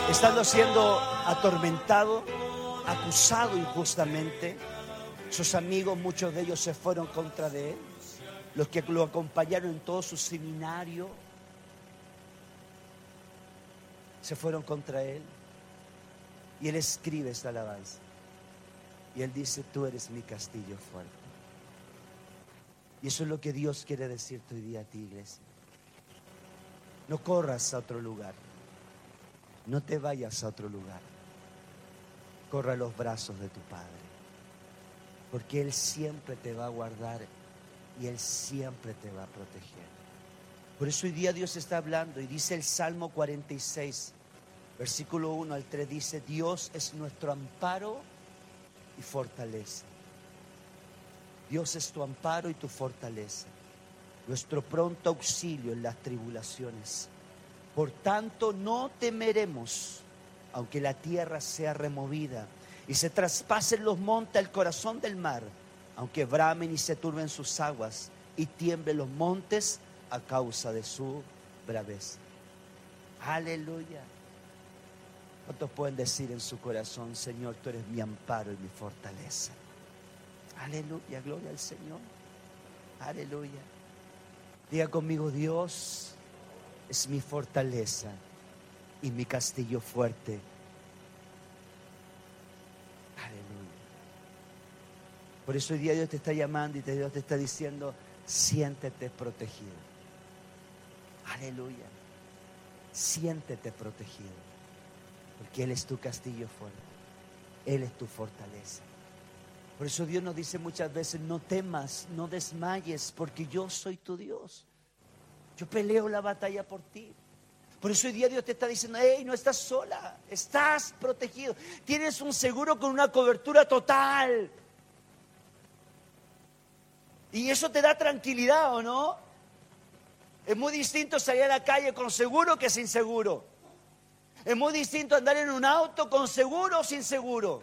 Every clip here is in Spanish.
estando siendo atormentado, acusado injustamente. Sus amigos, muchos de ellos se fueron contra de él. Los que lo acompañaron en todo su seminario se fueron contra él. Y él escribe esta alabanza. Y él dice: tú eres mi castillo fuerte. Y eso es lo que Dios quiere decirte hoy día a ti, iglesia. No corras a otro lugar. No te vayas a otro lugar. Corra a los brazos de tu Padre. Porque Él siempre te va a guardar y Él siempre te va a proteger. Por eso hoy día Dios está hablando y dice el Salmo 46, versículo 1 al 3, dice: Dios es nuestro amparo y fortaleza. Dios es tu amparo y tu fortaleza, nuestro pronto auxilio en las tribulaciones. Por tanto, no temeremos, aunque la tierra sea removida y se traspasen los montes al corazón del mar, aunque bramen y se turben sus aguas y tiemblen los montes a causa de su braveza. Aleluya. ¿Cuántos pueden decir en su corazón: Señor, tú eres mi amparo y mi fortaleza? Aleluya, gloria al Señor. Aleluya. Diga conmigo: Dios es mi fortaleza y mi castillo fuerte. Aleluya. Por eso hoy día Dios te está llamando y Dios te está diciendo: siéntete protegido. Aleluya. Siéntete protegido, porque Él es tu castillo fuerte. Él es tu fortaleza. Por eso Dios nos dice muchas veces: no temas, no desmayes, porque yo soy tu Dios. Yo peleo la batalla por ti. Por eso hoy día Dios te está diciendo: hey, no estás sola, estás protegido. Tienes un seguro con una cobertura total. Y eso te da tranquilidad, ¿o no? Es muy distinto salir a la calle con seguro que sin seguro. Es muy distinto andar en un auto con seguro o sin seguro.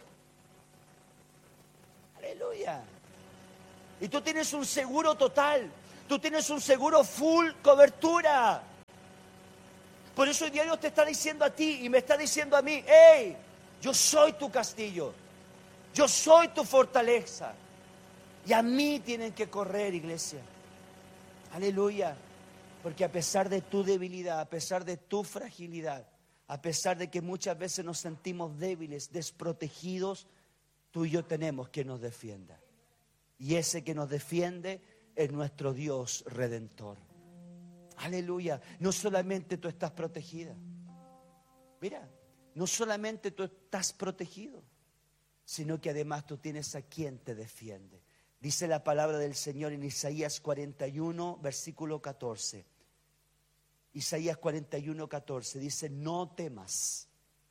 Aleluya. Y tú tienes un seguro total. Tú tienes un seguro full cobertura. Por eso hoy día Dios te está diciendo a ti y me está diciendo a mí: hey, yo soy tu castillo. Yo soy tu fortaleza. Y a mí tienen que correr, iglesia. Aleluya. Porque a pesar de tu debilidad, a pesar de tu fragilidad, a pesar de que muchas veces nos sentimos débiles, desprotegidos, tú y yo tenemos quien nos defienda. Y ese que nos defiende es nuestro Dios redentor. Aleluya. No solamente tú estás protegida. Mira, no solamente tú estás protegido, sino que además tú tienes a quien te defiende. Dice la palabra del Señor en Isaías 41, versículo 14. Isaías 41, 14 dice: no temas.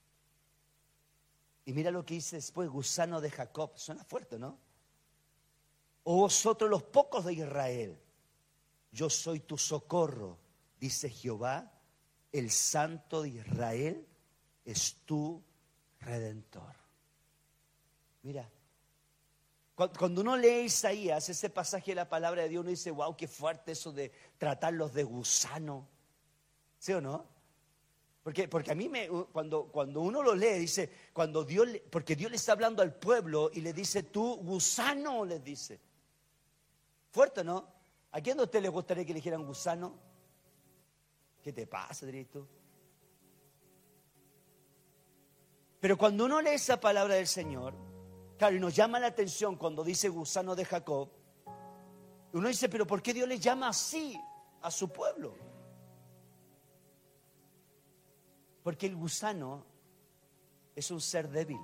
Y mira lo que dice después: gusano de Jacob. Suena fuerte, ¿no? O vosotros los pocos de Israel, yo soy tu socorro, dice Jehová, el Santo de Israel es tu Redentor. Mira, cuando uno lee Isaías, ese pasaje de la palabra de Dios, uno dice: wow, qué fuerte eso de tratarlos de gusano. ¿Sí o no? Porque a mí cuando uno lo lee, dice, porque Dios le está hablando al pueblo y le dice: tú gusano, les dice. Fuerte, ¿no? ¿A quién de ustedes les gustaría que le dijeran gusano? ¿Qué te pasa, dirías tú? Pero cuando uno lee esa palabra del Señor, claro, y nos llama la atención cuando dice gusano de Jacob, uno dice: pero ¿por qué Dios le llama así a su pueblo? Porque el gusano es un ser débil.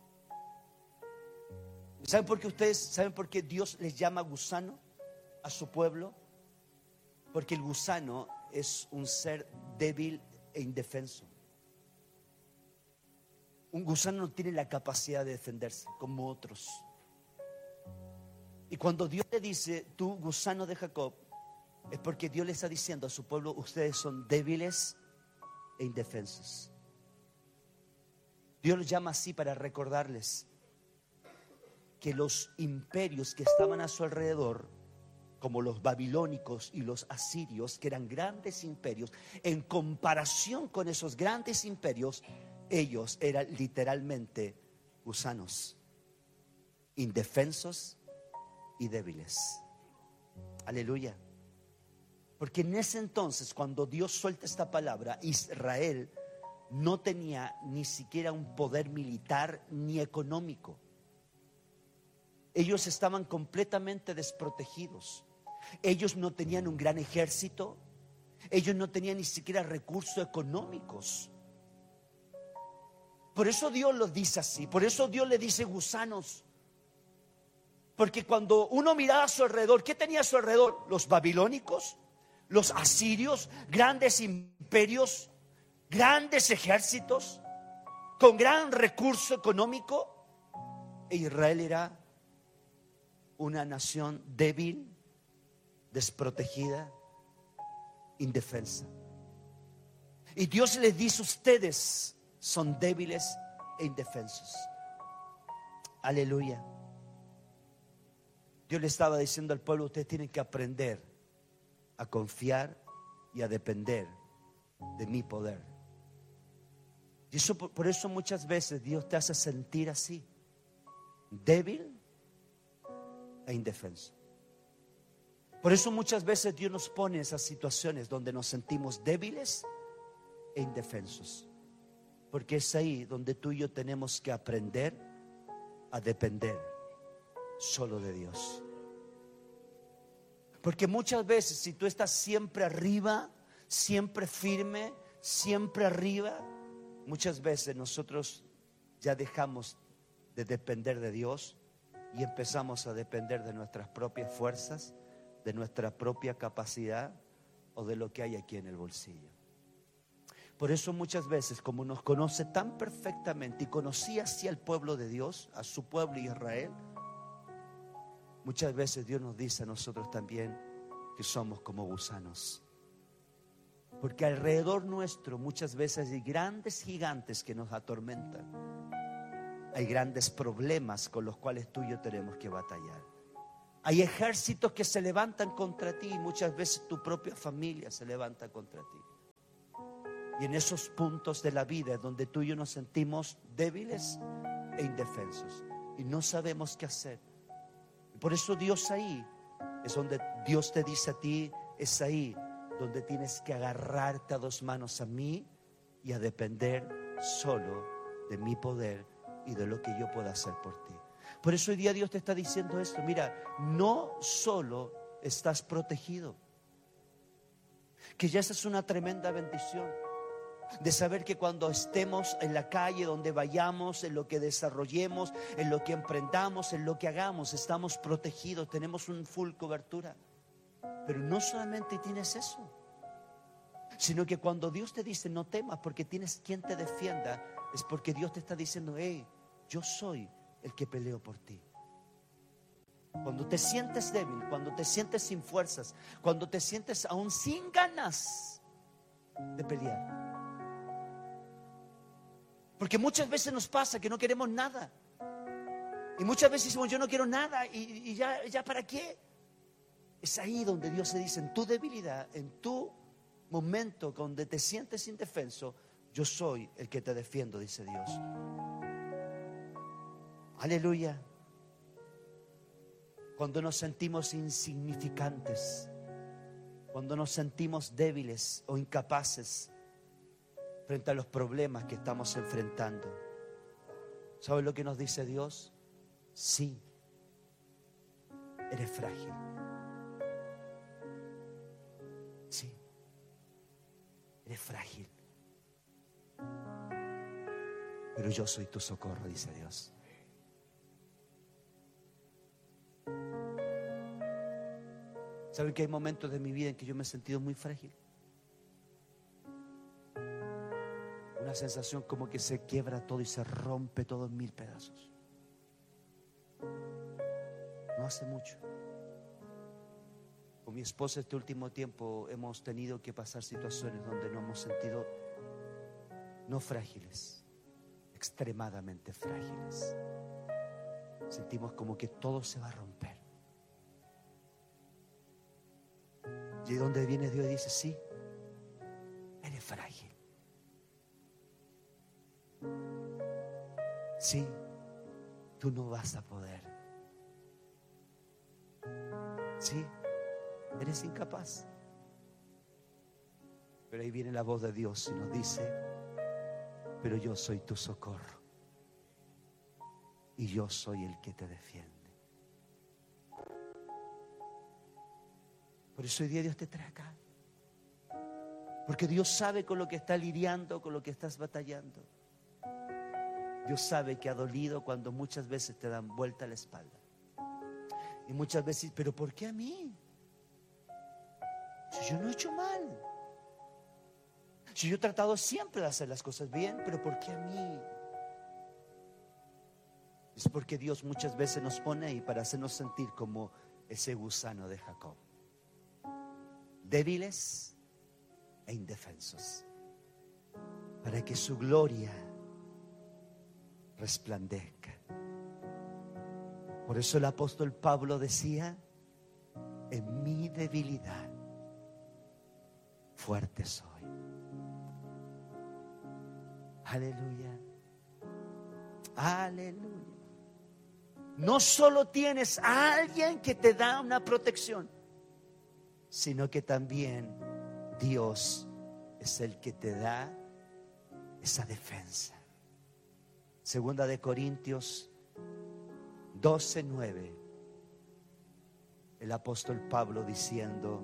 ¿Saben por qué saben por qué Dios les llama gusano a su pueblo? Porque el gusano es un ser débil e indefenso. Un gusano no tiene la capacidad de defenderse como otros. Y cuando Dios le dice: tú gusano de Jacob, es porque Dios le está diciendo a su pueblo: ustedes son débiles e indefensos. Dios los llama así para recordarles que los imperios que estaban a su alrededor, como los babilónicos y los asirios, que eran grandes imperios, en comparación con esos grandes imperios, ellos eran literalmente gusanos, indefensos y débiles. Aleluya. Porque en ese entonces, cuando Dios suelta esta palabra, Israel no tenía ni siquiera un poder militar ni económico. Ellos estaban completamente desprotegidos. Ellos no tenían un gran ejército. Ellos no tenían ni siquiera recursos económicos. Por eso Dios los dice así. Por eso Dios le dice gusanos. Porque cuando uno miraba a su alrededor, ¿qué tenía a su alrededor? Los babilónicos, los asirios, grandes imperios, grandes ejércitos, con gran recurso económico. E Israel era una nación débil, desprotegida, indefensa. Y Dios les dice: ustedes son débiles e indefensos. Aleluya. Dios le estaba diciendo al pueblo: ustedes tienen que aprender a confiar y a depender de mi poder. Y eso, por eso muchas veces Dios te hace sentir así, débil e indefenso. Por eso muchas veces Dios nos pone en esas situaciones donde nos sentimos débiles e indefensos. Porque es ahí donde tú y yo tenemos que aprender a depender solo de Dios. Porque muchas veces, si tú estás siempre arriba, siempre firme, siempre arriba, muchas veces nosotros ya dejamos de depender de Dios y empezamos a depender de nuestras propias fuerzas, de nuestra propia capacidad o de lo que hay aquí en el bolsillo. Por eso muchas veces, como nos conoce tan perfectamente y conocía así al pueblo de Dios, a su pueblo Israel, muchas veces Dios nos dice a nosotros también que somos como gusanos. Porque alrededor nuestro muchas veces hay grandes gigantes que nos atormentan. Hay grandes problemas con los cuales tú y yo tenemos que batallar. Hay ejércitos que se levantan contra ti y muchas veces tu propia familia se levanta contra ti. Y en esos puntos de la vida es donde tú y yo nos sentimos débiles e indefensos y no sabemos qué hacer. Por eso Dios ahí es donde Dios te dice a ti, es ahí donde tienes que agarrarte a dos manos a mí y a depender solo de mi poder y de lo que yo pueda hacer por ti. Por eso hoy día Dios te está diciendo esto: mira, no solo estás protegido, que ya esa es una tremenda bendición, de saber que cuando estemos en la calle, donde vayamos, en lo que desarrollemos, en lo que emprendamos, en lo que hagamos, estamos protegidos, tenemos un full cobertura. Pero no solamente tienes eso, sino que cuando Dios te dice no temas porque tienes quien te defienda, es porque Dios te está diciendo: hey, yo soy el que peleo por ti. Cuando te sientes débil, cuando te sientes sin fuerzas, cuando te sientes aún sin ganas de pelear. Porque muchas veces nos pasa que no queremos nada. Y muchas veces decimos: yo no quiero nada y ya ¿para qué? Es ahí donde Dios se dice: en tu debilidad, en tu momento donde te sientes indefenso, yo soy el que te defiendo, dice Dios. Aleluya. Cuando nos sentimos insignificantes, cuando nos sentimos débiles o incapaces frente a los problemas que estamos enfrentando, ¿sabes lo que nos dice Dios? Sí, eres frágil. Sí, eres frágil. Pero yo soy tu socorro, dice Dios. ¿Saben que hay momentos de mi vida en que yo me he sentido muy frágil? Una sensación como que se quiebra todo y se rompe todo en mil pedazos. No hace mucho, con mi esposa este último tiempo hemos tenido que pasar situaciones donde nos hemos sentido no frágiles, extremadamente frágiles. Sentimos como que todo se va a romper. Y donde viene Dios y dice: sí, eres frágil. Sí, tú no vas a poder. Sí, eres incapaz. Pero ahí viene la voz de Dios y nos dice: pero yo soy tu socorro y yo soy el que te defiende. Por eso hoy día Dios te trae acá, porque Dios sabe con lo que estás lidiando, con lo que estás batallando. Dios sabe que ha dolido cuando muchas veces te dan vuelta la espalda. Y muchas veces, pero ¿por qué a mí? Si yo no he hecho mal, si yo he tratado siempre de hacer las cosas bien, pero ¿por qué a mí? Es porque Dios muchas veces nos pone ahí para hacernos sentir como ese gusano de Jacob, débiles e indefensos, para que su gloria resplandezca. Por eso el apóstol Pablo decía: en mi debilidad fuerte soy. Aleluya, aleluya. No solo tienes a alguien que te da una protección, sino que también Dios es el que te da esa defensa. Segunda de Corintios 12:9, el apóstol Pablo diciendo: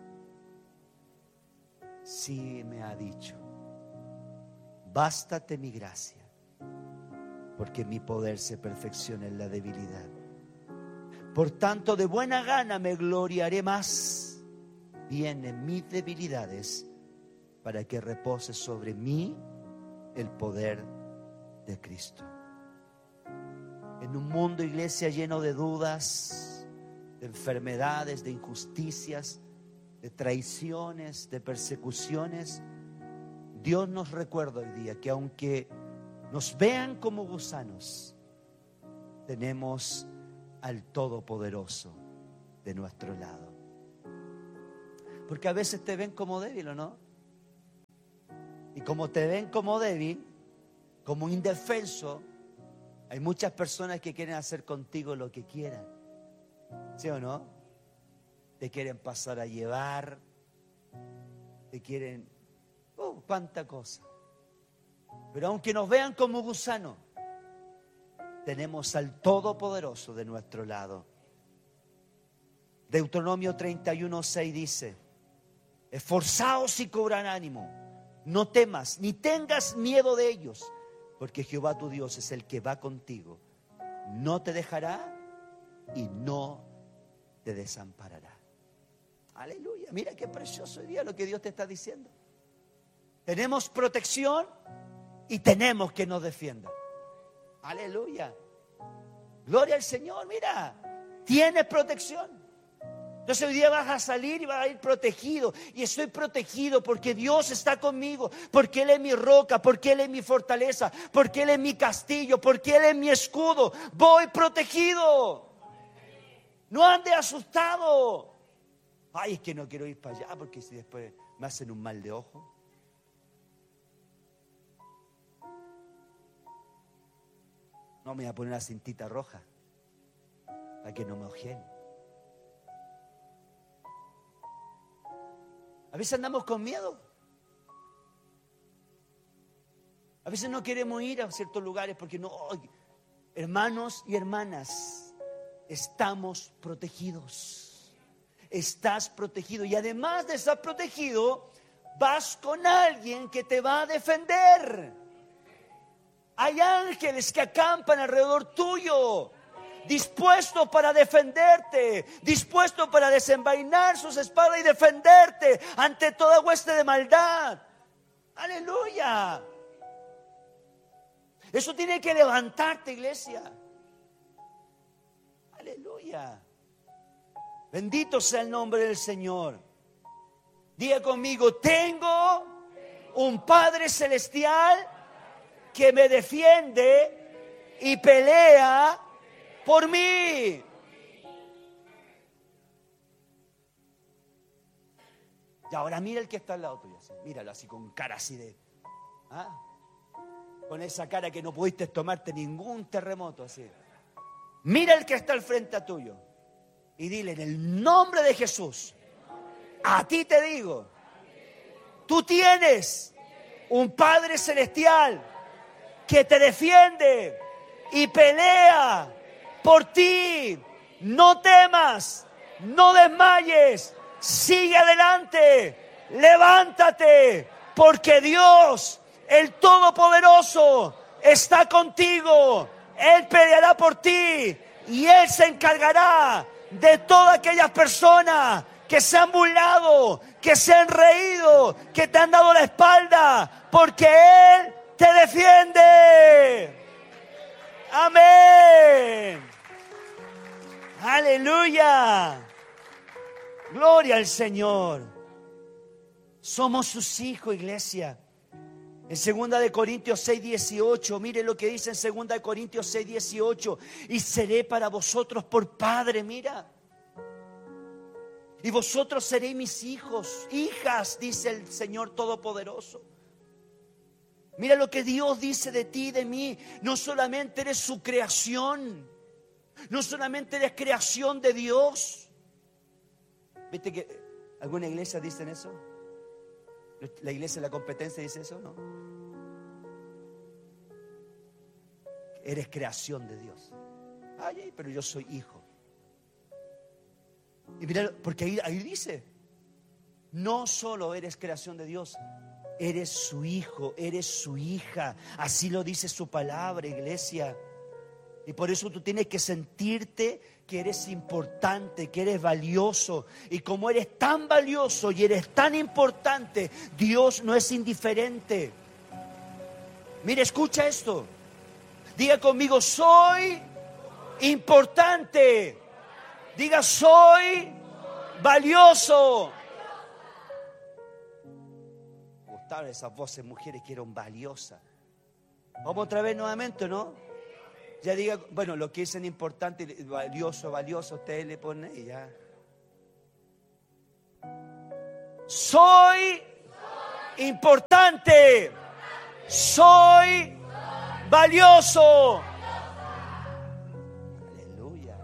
sí me ha dicho, bástate mi gracia, porque mi poder se perfecciona en la debilidad. Por tanto, de buena gana me gloriaré más bien en mis debilidades, para que repose sobre mí el poder de Cristo. En un mundo, iglesia, lleno de dudas, de enfermedades, de injusticias, de traiciones, de persecuciones, Dios nos recuerda hoy día que aunque nos vean como gusanos, tenemos al Todopoderoso de nuestro lado. Porque a veces te ven como débil, ¿o no? Y como te ven como débil, como indefenso, hay muchas personas que quieren hacer contigo lo que quieran. ¿Sí o no? Te quieren pasar a llevar, te quieren... cuánta cosa. Pero aunque nos vean como gusanos, tenemos al Todopoderoso de nuestro lado. Deuteronomio 31:6 dice: esforzaos y cobrad ánimo, no temas ni tengas miedo de ellos, porque Jehová tu Dios es el que va contigo, no te dejará y no te desamparará. Aleluya, mira qué precioso hoy día lo que Dios te está diciendo. Tenemos protección y tenemos que nos defienda. Aleluya, gloria al Señor. Mira, tienes protección. Entonces hoy día vas a salir y vas a ir protegido. Y estoy protegido porque Dios está conmigo, porque Él es mi roca, porque Él es mi fortaleza, porque Él es mi castillo, porque Él es mi escudo. Voy protegido. No ande asustado. Ay, es que no quiero ir para allá porque si después me hacen un mal de ojo. No me voy a poner una cintita roja para que no me ojeen. A veces andamos con miedo. A veces no queremos ir a ciertos lugares porque no. Hermanos y hermanas, estamos protegidos. Estás protegido. Y además de estar protegido, vas con alguien que te va a defender. Hay ángeles que acampan alrededor tuyo, dispuestos para defenderte, dispuestos para desenvainar sus espadas y defenderte ante toda hueste de maldad. Aleluya. Eso tiene que levantarte, iglesia. Aleluya. Bendito sea el nombre del Señor. Diga conmigo: tengo un Padre celestial que me defiende y pelea por mí. Y ahora mira el que está al lado tuyo. Míralo así con cara así de... ¿ah? con esa cara que no pudiste tomarte ningún terremoto así. Mira el que está al frente tuyo y dile: en el nombre de Jesús, a ti te digo, tú tienes un Padre Celestial que te defiende y pelea por ti. No temas, no desmayes, sigue adelante, levántate, porque Dios, el Todopoderoso, está contigo. Él peleará por ti y Él se encargará de todas aquellas personas que se han burlado, que se han reído, que te han dado la espalda, porque Él te defiende. Amén. Aleluya. Gloria al Señor. Somos sus hijos, iglesia. En 2 de Corintios 6:18, mire lo que dice en 2 de Corintios 6:18. Y seré para vosotros por padre, mira. Y vosotros seréis mis hijos, hijas, dice el Señor Todopoderoso. Mira lo que Dios dice de ti y de mí. No solamente eres su creación, no solamente eres creación de Dios. ¿Viste que alguna iglesia dicen eso? La iglesia de la competencia dice eso, ¿no? Eres creación de Dios. Ay, pero yo soy hijo. Y mira, porque ahí dice, no solo eres creación de Dios, eres su hijo, eres su hija. Así lo dice su palabra, iglesia. Y por eso tú tienes que sentirte que eres importante, que eres valioso. Y como eres tan valioso y eres tan importante, Dios no es indiferente. Mira, escucha esto. Diga conmigo: soy importante. Diga: soy valioso. Me gustaron esas voces mujeres que eran valiosas. Vamos otra vez nuevamente, ¿no? Ya diga, bueno, lo que dicen importante, valioso, ustedes le ponen y ya. Soy importante. Soy valioso. Aleluya.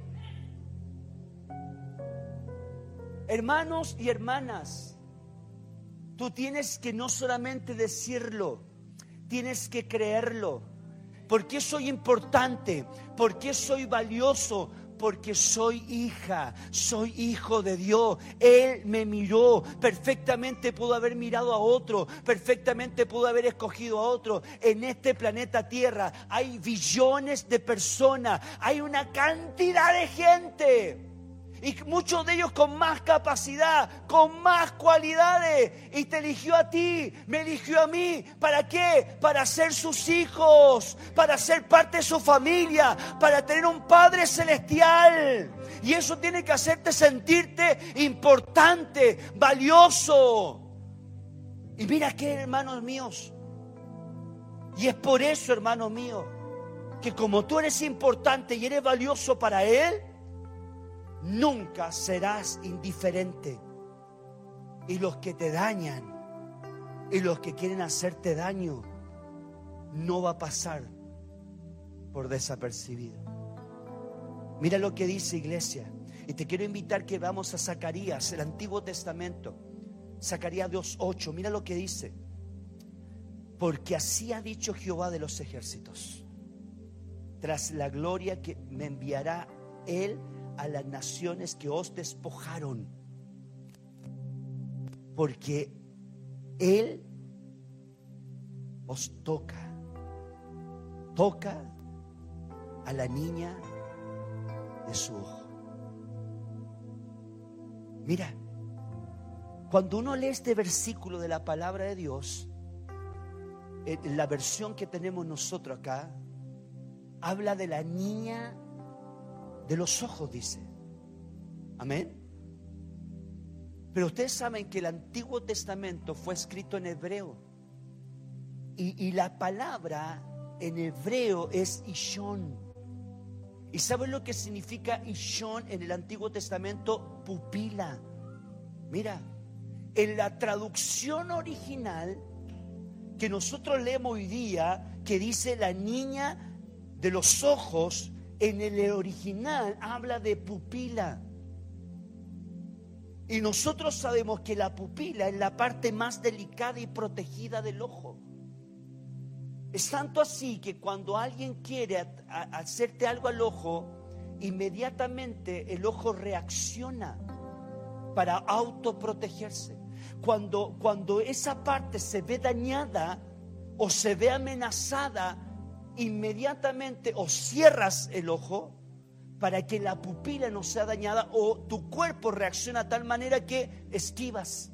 Hermanos y hermanas, tú tienes que no solamente decirlo, tienes que creerlo. ¿Por qué soy importante? ¿Por qué soy valioso? Porque soy hija, soy hijo de Dios. Él me miró, perfectamente pudo haber mirado a otro, perfectamente pudo haber escogido a otro. En este planeta Tierra hay billones de personas, hay una cantidad de gente. Y muchos de ellos con más capacidad, con más cualidades. Y te eligió a ti, me eligió a mí. ¿Para qué? Para ser sus hijos, para ser parte de su familia, para tener un Padre Celestial. Y eso tiene que hacerte sentirte importante, valioso. Y mira qué, hermanos míos. Y es por eso, hermanos míos, que como tú eres importante y eres valioso para Él, nunca serás indiferente. Y los que te dañan y los que quieren hacerte daño, no va a pasar por desapercibido. Mira lo que dice, iglesia. Y te quiero invitar que vamos a Zacarías, el Antiguo Testamento. Zacarías 2:8. Mira lo que dice. Porque así ha dicho Jehová de los ejércitos: tras la gloria que me enviará Él a las naciones que os despojaron, porque Él os toca a la niña de su ojo. Mira, cuando uno lee este versículo de la palabra de Dios, en la versión que tenemos nosotros acá, habla de la niña de los ojos, dice. Amén. Pero ustedes saben que el Antiguo Testamento fue escrito en hebreo. Y la palabra en hebreo es Ishon. ¿Y saben lo que significa Ishon en el Antiguo Testamento? Pupila. Mira, en la traducción original que nosotros leemos hoy día, que dice la niña de los ojos, en el original habla de pupila. Y nosotros sabemos que la pupila es la parte más delicada y protegida del ojo. Es tanto así que cuando alguien quiere hacerte algo al ojo, inmediatamente el ojo reacciona para autoprotegerse. Cuando esa parte se ve dañada o se ve amenazada, inmediatamente o cierras el ojo para que la pupila no sea dañada, o tu cuerpo reacciona de tal manera que esquivas.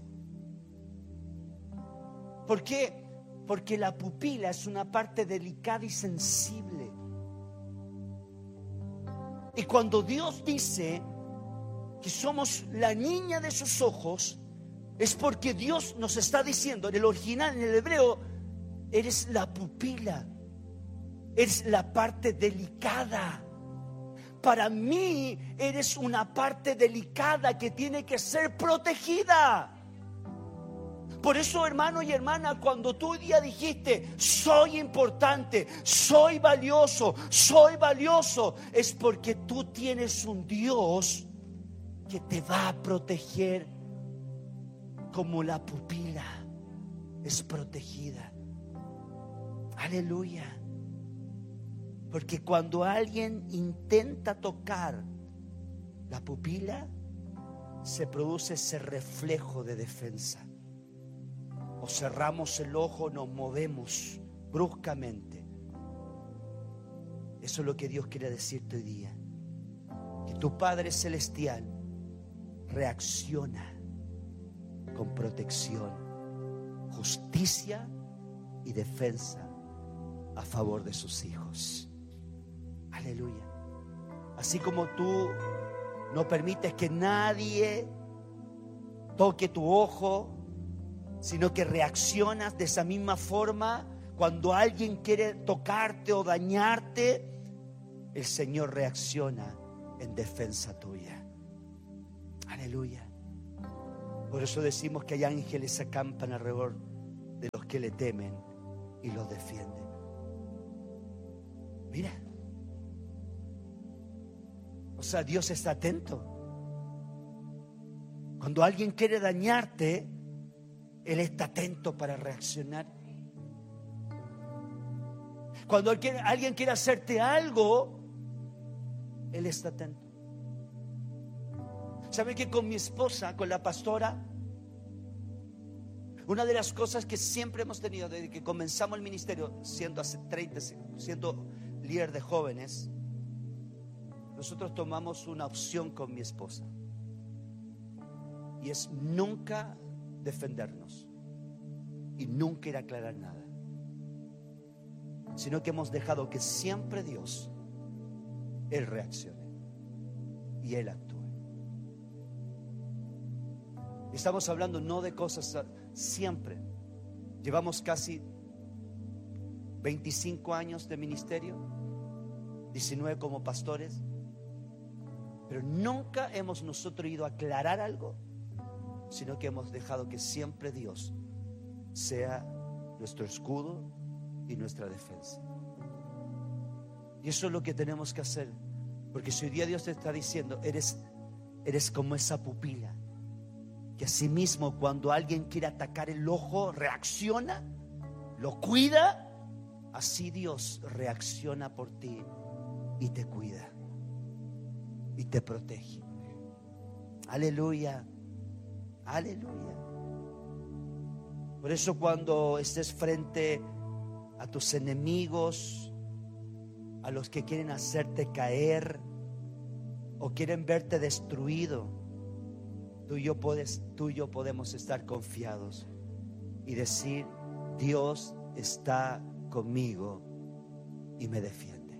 ¿Por qué? Porque la pupila es una parte delicada y sensible. Y cuando Dios dice que somos la niña de sus ojos, es porque Dios nos está diciendo, en el original, en el hebreo, eres la pupila, eres la parte delicada. Para mí eres una parte delicada que tiene que ser protegida. Por eso, hermano y hermana, cuando tú hoy día dijiste, soy importante, soy valioso, es porque tú tienes un Dios que te va a proteger como la pupila es protegida. Aleluya. Porque cuando alguien intenta tocar la pupila, se produce ese reflejo de defensa. O cerramos el ojo, nos movemos bruscamente. Eso es lo que Dios quiere decirte hoy día. Que tu Padre Celestial reacciona con protección, justicia y defensa a favor de sus hijos. Aleluya. Así como tú no permites que nadie toque tu ojo, sino que reaccionas de esa misma forma cuando alguien quiere tocarte o dañarte, el Señor reacciona en defensa tuya. Aleluya. Por eso decimos que hay ángeles que acampan alrededor de los que le temen y los defienden. Mira. O sea, Dios está atento. Cuando alguien quiere dañarte, Él está atento para reaccionar. Cuando alguien quiere hacerte algo, Él está atento. ¿Saben que con mi esposa, con la pastora, una de las cosas que siempre hemos tenido desde que comenzamos el ministerio, siendo líder de jóvenes, nosotros tomamos una opción con mi esposa, y es nunca defendernos y nunca ir a aclarar nada, sino que hemos dejado que siempre Dios, Él reaccione y Él actúe. Estamos hablando no de cosas siempre. Llevamos casi 25 años de ministerio, 19 como pastores, pero nunca hemos nosotros ido a aclarar algo, sino que hemos dejado que siempre Dios sea nuestro escudo y nuestra defensa. Y eso es lo que tenemos que hacer, porque si hoy día Dios te está diciendo, eres como esa pupila, que asimismo cuando alguien quiere atacar el ojo, reacciona, lo cuida, así Dios reacciona por ti y te cuida y te protege. Aleluya. Aleluya. Por eso cuando estés frente a tus enemigos, a los que quieren hacerte caer o quieren verte destruido, tú y yo podemos estar confiados y decir, Dios está conmigo y me defiende.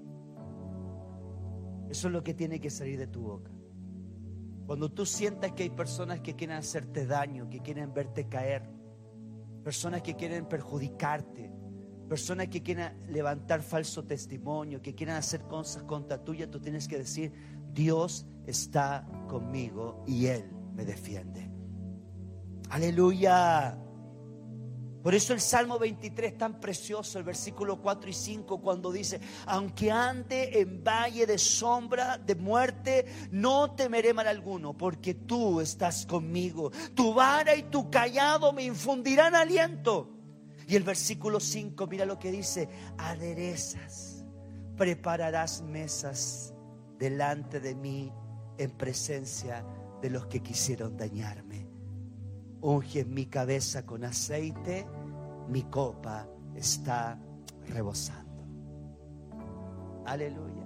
Eso es lo que tiene que salir de tu boca. Cuando tú sientas que hay personas que quieren hacerte daño, que quieren verte caer, personas que quieren perjudicarte, personas que quieren levantar falso testimonio, que quieren hacer cosas contra tuya, tú tienes que decir, Dios está conmigo y Él me defiende. Aleluya. Por eso el Salmo 23 es tan precioso, el versículo 4 y 5, cuando dice: aunque ande en valle de sombra de muerte, no temeré mal alguno, porque tú estás conmigo. Tu vara y tu cayado me infundirán aliento. Y el versículo 5, mira lo que dice: aderezas, prepararás mesas delante de mí en presencia de los que quisieron dañarme. Unges mi cabeza con aceite, mi copa está rebosando. Aleluya.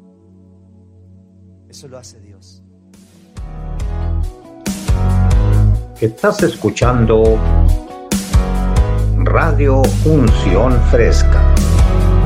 Eso lo hace Dios. Estás escuchando Radio Unción Fresca.